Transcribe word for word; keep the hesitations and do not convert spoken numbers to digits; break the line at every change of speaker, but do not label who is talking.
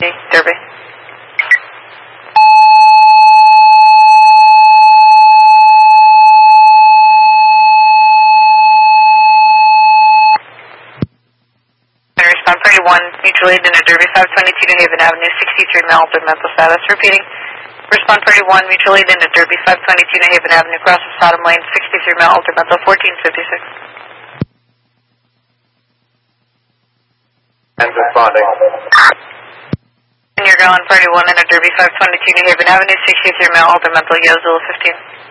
Derby. Respond party one, mutual aid in a Derby five twenty-two New Haven Avenue, sixty-three Malibu, mental status. Repeating. Respond party one, mutual aid in a Derby five twenty-two New Haven Avenue, cross of Sodom Lane, sixty-three Malibu, mental fourteen fifty-six.
And responding.
And you're going party one in a Derby five twenty-two New Haven Avenue, sixty-three Malibu, mental, Yo Zulu fifteen.